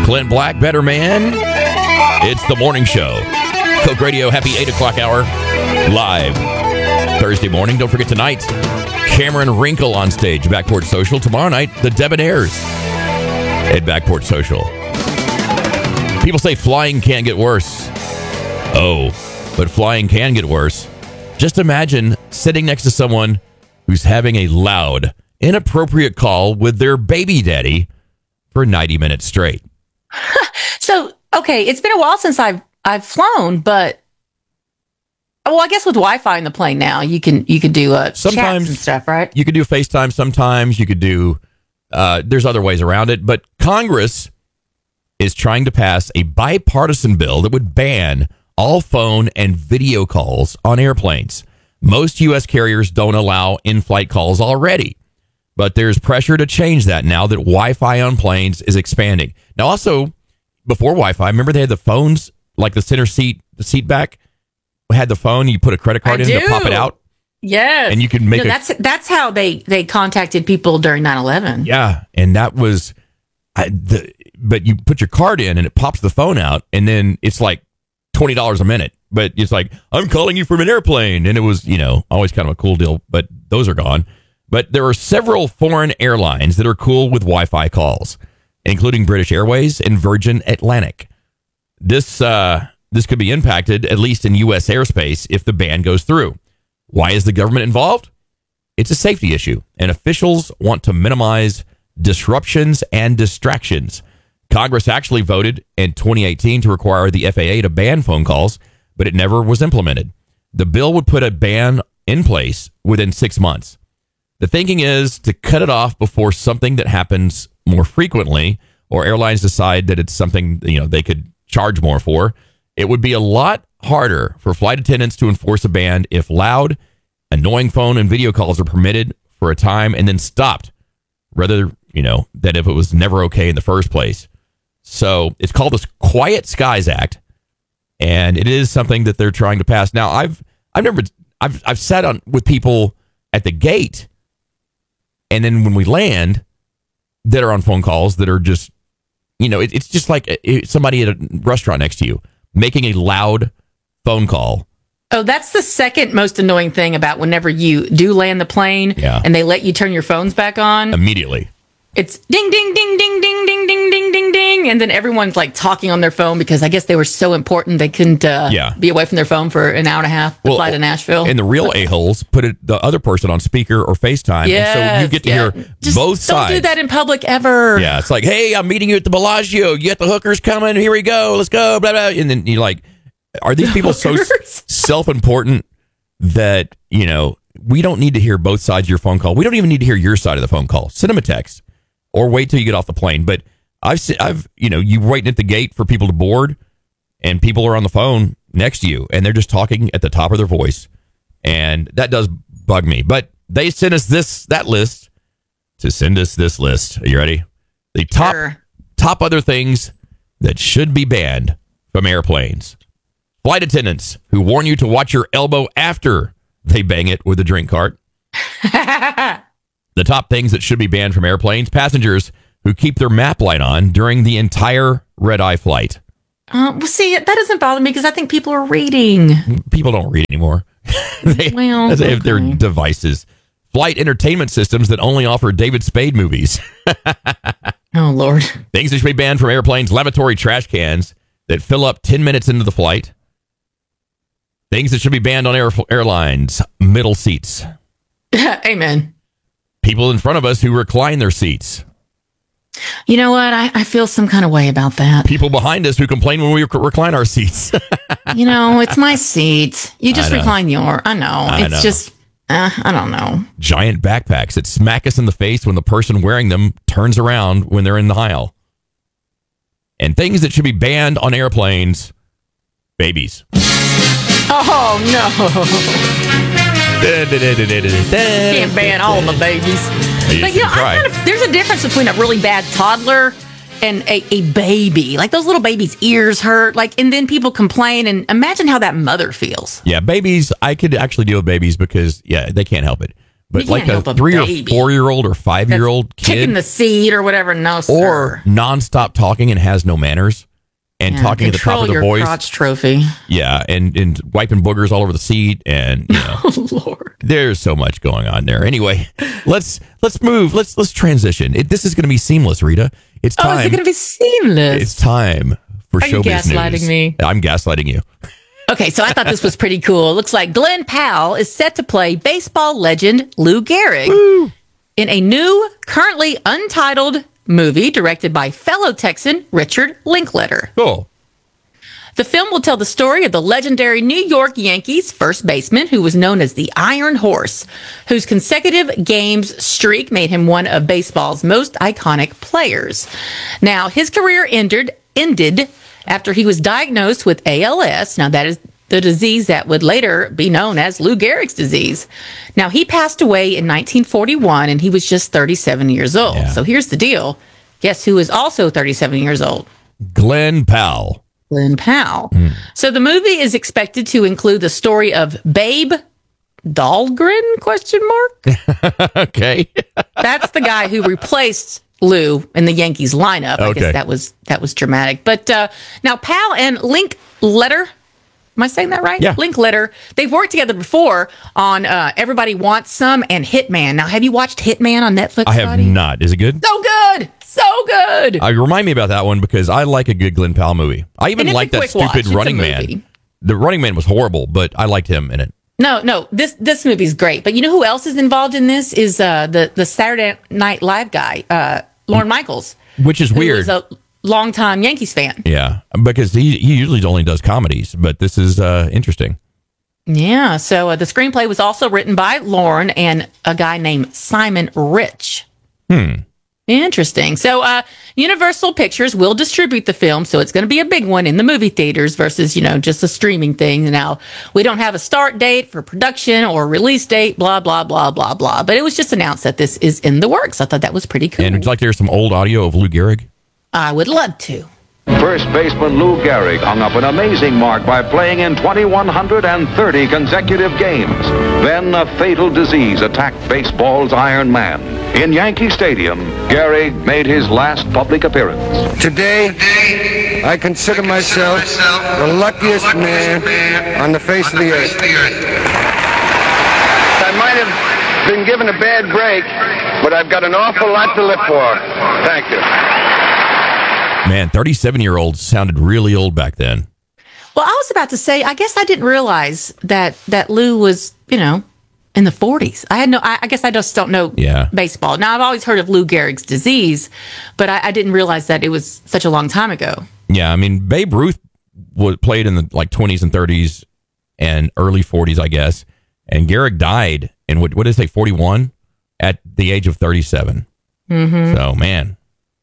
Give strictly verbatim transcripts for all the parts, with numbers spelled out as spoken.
Clint Black, Better Man. It's the morning show. Coke Radio, happy eight o'clock hour. Live Thursday morning. Don't forget tonight, Cameron Wrinkle on stage, Backport Social. Tomorrow night, the Debonaires at Backport Social. People say flying can't get worse. Oh, but flying can get worse. Just imagine sitting next to someone who's having a loud, inappropriate call with their baby daddy for ninety minutes straight. So, okay, it's been a while since I've I've flown, but well, I guess with Wi-Fi in the plane now, you can you can do uh, sometimes chats and stuff, right? You could do FaceTime. Sometimes you could do. Uh, there's other ways around it, but Congress is trying to pass a bipartisan bill that would ban all phone and video calls on airplanes. Most U S carriers don't allow in-flight calls already, but there's pressure to change that now that Wi-Fi on planes is expanding. Now, also, before Wi-Fi, remember they had the phones, like the center seat, the seat back had the phone. You put a credit card I in do. to pop it out. Yes. And you can make no, a, that's that's how they, they contacted people during nine eleven. Yeah, and that was, I, the, but you put your card in and it pops the phone out, and then it's like twenty dollars a minute. But it's like, I'm calling you from an airplane. And it was, you know, always kind of a cool deal, but those are gone. But there are several foreign airlines that are cool with Wi-Fi calls, including British Airways and Virgin Atlantic. This uh, this could be impacted, at least in U S airspace, if the ban goes through. Why is the government involved? It's a safety issue, and officials want to minimize disruptions and distractions. Congress actually voted in twenty eighteen to require the F A A to ban phone calls, but it never was implemented. The bill would put a ban in place within six months. The thinking is to cut it off before something that happens more frequently, or airlines decide that it's something, you know, they could charge more for. It would be a lot harder for flight attendants to enforce a ban if loud, annoying phone and video calls are permitted for a time and then stopped, rather, you know, than if it was never okay in the first place. So it's called the Quiet Skies Act, and it is something that they're trying to pass. Now, I've I've never I've I've sat on with people at the gate, and then when we land, that are on phone calls that are just, you know, it, it's just like a, somebody at a restaurant next to you making a loud phone call. Oh, that's the second most annoying thing about whenever you do land the plane Yeah. and they let you turn your phones back on. Immediately. It's ding, ding, ding, ding, ding, ding, ding, ding, ding, ding. And then everyone's like talking on their phone because I guess they were so important they couldn't uh, Yeah. be away from their phone for an hour and a half to Well, fly to Nashville. And the real a-holes put it, the other person on speaker or FaceTime. Yes, and so you get to yeah. hear Just both don't sides. do that in public ever. Yeah, it's like, hey, I'm meeting you at the Bellagio. You got the hookers coming. Here we go. Let's go. Blah, blah. And then you're like, are these people so Hookers? self-important that, you know, we don't need to hear both sides of your phone call. We don't even need to hear your side of the phone call. Send them a text or wait till you get off the plane. But I've, se- I've, you know, you waiting at the gate for people to board and people are on the phone next to you and they're just talking at the top of their voice. And that does bug me. But they sent us this, that list to send us this list. Are you ready? The top, Sure. top other things that should be banned from airplanes. Flight attendants who warn you to watch your elbow after they bang it with a drink cart. The top things that should be banned from airplanes. Passengers who keep their map light on during the entire red-eye flight. Uh, well, see, that doesn't bother me because I think people are reading. People don't read anymore. they, Well, they have their okay. devices. Flight entertainment systems that only offer David Spade movies. Oh, Lord. Things that should be banned from airplanes. Lavatory trash cans that fill up ten minutes into the flight. Things that should be banned on air, airlines. Middle seats. Amen. People in front of us who recline their seats. You know what? I, I feel some kind of way about that. People behind us who complain when we rec- recline our seats. You know, it's my seat. You just I know. recline your. I know. I it's know. just, uh, I don't know. Giant backpacks that smack us in the face when the person wearing them turns around when they're in the aisle. And things that should be banned on airplanes. Babies. Oh, no. Can't ban all the babies. You But, you know, should try. I kind of, there's a difference between a really bad toddler and a, a baby. Like, those little babies' ears hurt. Like, and then people complain. And imagine how that mother feels. Yeah, babies, I could actually deal with babies because, yeah, they can't help it. But You like can't a help a three baby. or four year old or five year old That's kicking kid, the seat or whatever. No, sir. or nonstop talking and has no manners and Yeah, talking at the top control of their your voice. crotch trophy. Yeah, and, and wiping boogers all over the seat, and you know, Oh Lord. there's so much going on there. Anyway, let's let's move. Let's let's transition. It, this is going to be seamless, Rita. It's time. Oh, is it going to be seamless? It's time for Are you showbiz gaslighting news. me? I'm gaslighting you. Okay, so I thought this was pretty cool. It looks like Glenn Powell is set to play baseball legend Lou Gehrig Woo. in a new, currently untitled movie directed by fellow Texan Richard Linklater. Cool. The film will tell the story of the legendary New York Yankees first baseman who was known as the Iron Horse, whose consecutive games streak made him one of baseball's most iconic players. Now, his career ended ended after he was diagnosed with A L S. Now, that is the disease that would later be known as Lou Gehrig's disease. Now, he passed away in nineteen forty-one, and he was just thirty-seven years old. Yeah. So here's the deal. Guess who is also thirty-seven years old? Glenn Powell. Glenn Powell. Mm. So the movie is expected to include the story of Babe Dahlgren, question mark? Okay. That's the guy who replaced Lou in the Yankees lineup. I Okay. guess that was that was dramatic. But uh, now Powell and Linklater, am I saying that right? Yeah. Linklater, they've worked together before on uh, Everybody Wants Some and Hitman. Now, have you watched Hitman on Netflix, I have Scotty? not. Is it good? So good. So good. Uh, remind me about that one because I like a good Glenn Powell movie. I even And it's like a that quick stupid watch. It's a Running movie. Man. The Running Man was horrible, but I liked him in it. No, no, this this movie's great. But you know who else is involved in this is uh, the the Saturday Night Live guy, uh, Lorne Michaels, Which is who weird. is a longtime Yankees fan. Yeah, because he he usually only does comedies, but this is uh, interesting. Yeah. So uh, the screenplay was also written by Lorne and a guy named Simon Rich. Hmm. Interesting. So uh, Universal Pictures will distribute the film, so it's going to be a big one in the movie theaters versus, you know, just a streaming thing. Now, we don't have a start date for production or release date, blah, blah, blah, blah, blah. But it was just announced that this is in the works. I thought that was pretty cool. And would you like to hear some old audio of Lou Gehrig? I would love to. First baseman Lou Gehrig hung up an amazing mark by playing in two thousand one hundred thirty consecutive games. Then a fatal disease attacked baseball's Iron Man. In Yankee Stadium, Gehrig made his last public appearance. Today, I consider myself the luckiest man on the face of the earth. I might have been given a bad break, but I've got an awful lot to live for. Thank you. Man, thirty-seven-year-olds sounded really old back then. Well, I was about to say, I guess I didn't realize that that Lou was, you know, in the forties. I had no, I, I guess I just don't know Yeah. baseball. Now, I've always heard of Lou Gehrig's disease, but I, I didn't realize that it was such a long time ago. Yeah, I mean, Babe Ruth was played in the like twenties and thirties and early forties, I guess. And Gehrig died in, what, what did it say, forty-one? At the age of thirty-seven. Mm-hmm. So, man.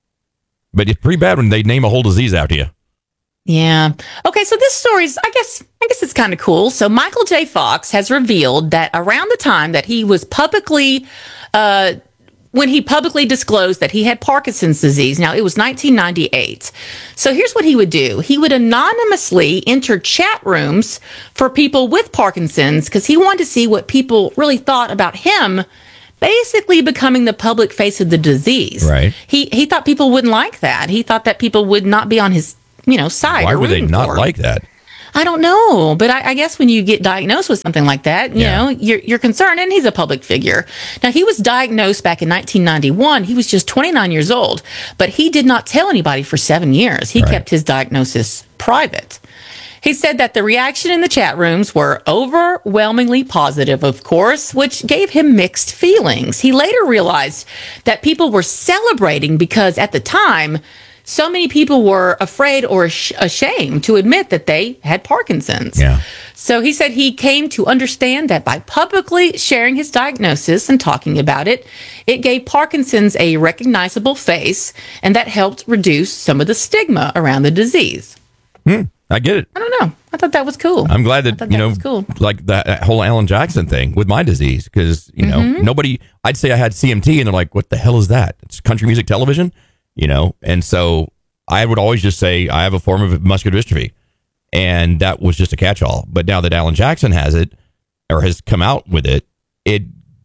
But it's pretty bad when they name a whole disease after you. Yeah. Okay, so this story's, I guess, I guess it's kind of cool. So Michael J. Fox has revealed that around the time that he was publicly, uh, when he publicly disclosed that he had Parkinson's disease, now it was nineteen ninety-eight. So here's what he would do. He would anonymously enter chat rooms for people with Parkinson's because he wanted to see what people really thought about him basically becoming the public face of the disease. Right. He he thought people wouldn't like that. He thought that people would not be on his, you know, side. Why or would they rooting not for him. like that? I don't know, but I, I guess when you get diagnosed with something like that, you Yeah. know, you're you're concerned, and he's a public figure. Now, he was diagnosed back in nineteen ninety-one. He was just twenty-nine years old, but he did not tell anybody for seven years. He Right. kept his diagnosis private. He said that the reaction in the chat rooms were overwhelmingly positive, of course, which gave him mixed feelings. He later realized that people were celebrating because at the time, so many people were afraid or ash- ashamed to admit that they had Parkinson's. Yeah. So he said he came to understand that by publicly sharing his diagnosis and talking about it, it gave Parkinson's a recognizable face, and that helped reduce some of the stigma around the disease. Hmm, I get it. I don't know. I thought that was cool. I'm glad I that, thought you that know, was cool. like that, that whole Alan Jackson thing with my disease, because, you know, Mm-hmm. nobody, I'd say I had C M T and they're like, what the hell is that? It's country music television, you know? And so I would always just say I have a form of muscular dystrophy. And that was just a catch all. But now that Alan Jackson has it or has come out with it, it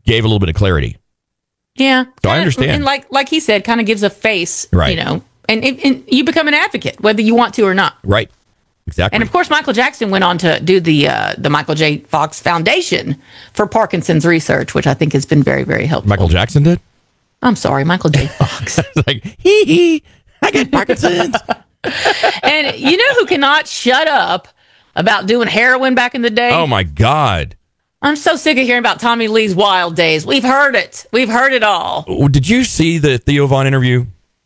gave a little bit of clarity. Yeah. So I understand. And like like he said, kind of gives a face, right. you know, and, and you become an advocate, whether you want to or not. Right. Exactly. And of course, Michael Jackson went on to do the uh, the Michael J. Fox Foundation for Parkinson's research, which I think has been very, very helpful. Michael Jackson did? I'm sorry, Michael J. Fox. Like, hee hee, I got Parkinson's. And you know who cannot shut up about doing heroin back in the day? Oh, my God. I'm so sick of hearing about Tommy Lee's wild days. We've heard it. We've heard it all. Did you see the Theo Von interview?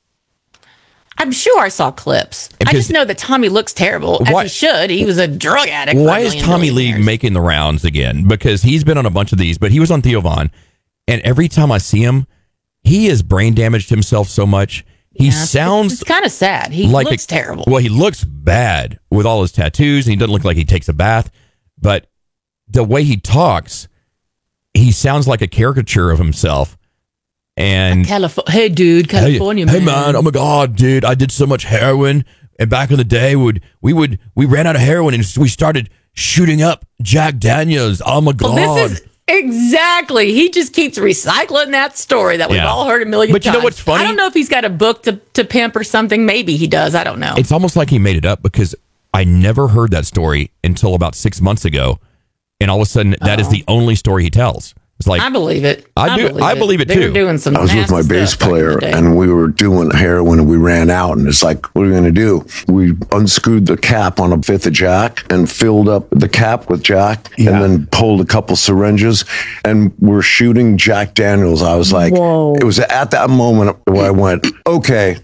I'm sure I saw clips. Because I just know that Tommy looks terrible, as why, he should. He was a drug addict. Why is Tommy Lee years. making the rounds again? Because he's been on a bunch of these, but he was on Theo Von, and every time I see him, he has brain damaged himself so much. He yeah, sounds... It's, it's kind of sad. He like looks a, terrible. Well, he looks bad with all his tattoos, and he doesn't look like he takes a bath, but the way he talks, he sounds like a caricature of himself. And Calif- hey, dude, California hey, man. Hey, man, oh my God, dude, I did so much heroin. And back in the day, would we would we ran out of heroin and we started shooting up Jack Daniels. Oh my God. Well, this is exactly. He just keeps recycling that story that we've yeah. all heard a million but times. But you know what's funny? I don't know if he's got a book to, to pimp or something. Maybe he does. I don't know. It's almost like he made it up because I never heard that story until about six months ago. And all of a sudden, that oh. is the only story he tells. It's like I believe it. I, I do. Believe I it. believe it they too. Were doing some I was with my bass player, and we were doing heroin, and we ran out, and it's like, what are we going to do? We unscrewed the cap on a fifth of Jack and filled up the cap with Jack, yeah. and then pulled a couple syringes, and we're shooting Jack Daniels. I was like, Whoa. It was at that moment where I went, okay.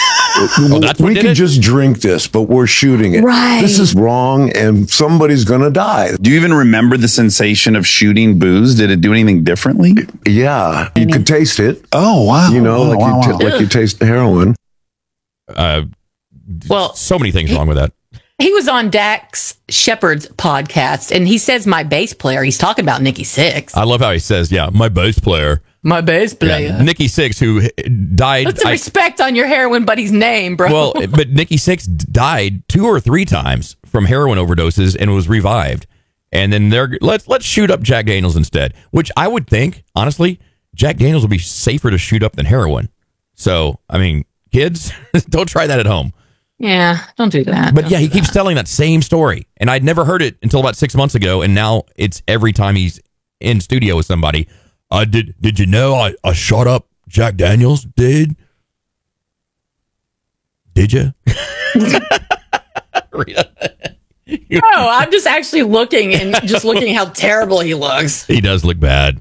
Oh, that's what we did can it? just drink this, but we're shooting it. Right. This is wrong, and somebody's going to die. Do you even remember the sensation of shooting booze? Did it do anything differently? Yeah, you could taste it. Oh, wow. You know, wow, like, wow, you wow. t- like you taste the heroin. Uh, well, so many things he, wrong with that. He was on Dax Shepard's podcast, and he says my bass player. He's talking about Nikki Sixx. I love how he says, yeah, my bass player. My bass player. Yeah, Nikki Sixx, who died. Put some I, respect on your heroin buddy's name, bro. Well, but Nikki Sixx died two or three times from heroin overdoses and was revived. And then they're let's let's shoot up Jack Daniels instead, which I would think, honestly, Jack Daniels would be safer to shoot up than heroin. So, I mean, kids, don't try that at home. Yeah, don't do that. But don't yeah, he that. keeps telling that same story. And I'd never heard it until about six months ago. And now it's every time he's in studio with somebody. I did. Did you know I, I shot up Jack Daniels? Did? Did you? No, I'm just actually looking and just looking how terrible he looks. He does look bad.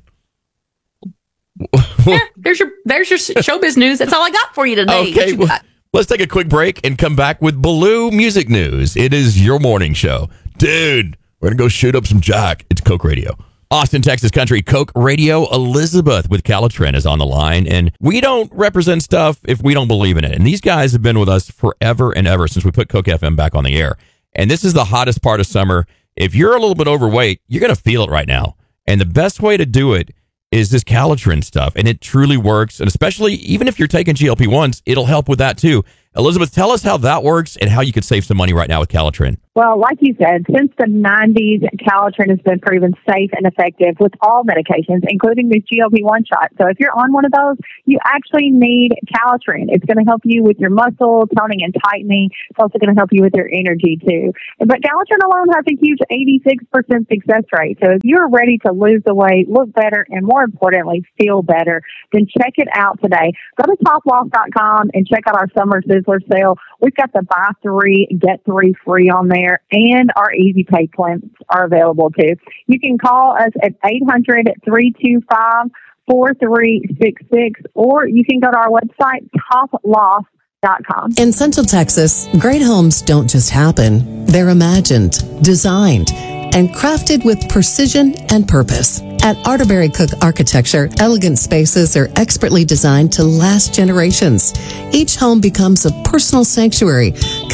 Yeah, there's your there's your showbiz news. That's all I got for you today. Okay, you well, let's take a quick break and come back with Baloo Music News. It is your morning show, dude. We're gonna go shoot up some Jack. It's Coke Radio. Austin, Texas Country, Coke Radio. Elizabeth with Calitrin is on the line, and we don't represent stuff if we don't believe in it. And these guys have been with us forever and ever since we put Coke F M back on the air. And this is the hottest part of summer. If you're a little bit overweight, you're going to feel it right now. And the best way to do it is this Calitrin stuff, and it truly works. And especially, even if you're taking G L P ones, it'll help with that too. Elizabeth, tell us how that works and how you could save some money right now with Calitrin. Well, like you said, since the nineties, Calitrin has been proven safe and effective with all medications, including these G L P one shots. So if you're on one of those, you actually need Calitrin. It's going to help you with your muscle toning and tightening. It's also going to help you with your energy, too. But Calitrin alone has a huge eighty-six percent success rate. So if you're ready to lose the weight, look better, and more importantly, feel better, then check it out today. Go to top loss dot com and check out our summer Sizzler sale. We've got the buy three, get three free on there. And our easy pay plans are available too. You can call us at eight hundred, three two five, four three six six, or you can go to our website, top loss dot com. In Central Texas, great homes don't just happen. They're imagined, designed, and crafted with precision and purpose. At Arterberry Cook Architecture, elegant spaces are expertly designed to last generations. Each home becomes a personal sanctuary,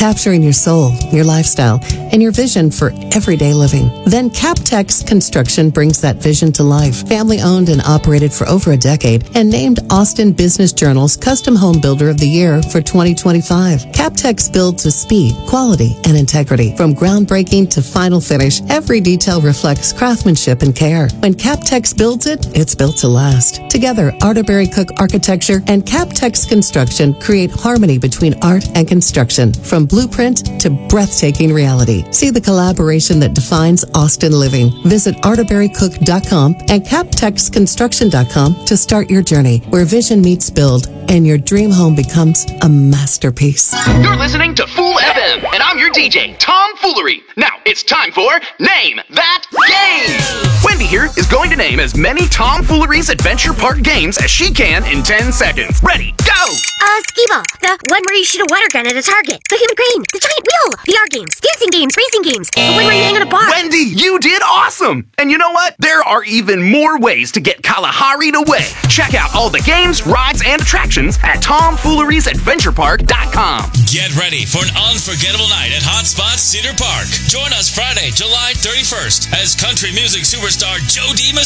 capturing your soul, your lifestyle, and your vision for everyday living. Then Captex Construction brings that vision to life. Family owned and operated for over a decade and named Austin Business Journal's Custom Home Builder of the Year for twenty twenty-five. Captex builds with speed, quality, and integrity. From groundbreaking to final finish, every detail reflects craftsmanship and care. When Captex builds it, it's built to last. Together, Arterbury Cook Architecture and Captex Construction create harmony between art and construction, from blueprint to breathtaking reality. See the collaboration that defines Austin living. Visit arterbury cook dot com and captex construction dot com to start your journey, where vision meets build and your dream home becomes a masterpiece. You're listening to Fool F M, and I'm your D J, Tom Foolery. Now it's time for Name That Game. Wendy here is going to name as many Tom Foolery's Adventure Park games as she can in ten seconds. Ready, go! Uh, skee-ball. The one where you shoot a water gun at a target. The human crane. The giant wheel. V R games. Dancing games. Racing games. The one where you hang on a bar. Wendy, you did awesome! And you know what? There are even more ways to get Kalahari'd away. Check out all the games, rides, and attractions at tom fooleries adventure park dot com. Get ready for an unforgettable night at Hotspot Cedar Park. Join us Friday, July thirty-first, as country music superstar Joe Dimas